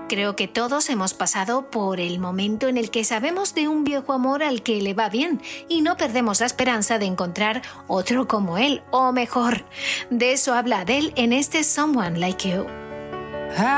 Creo que todos hemos pasado por el momento en el que sabemos de un viejo amor al que le va bien y no perdemos la esperanza de encontrar otro como él o mejor. De eso habla Adele en este Someone Like You.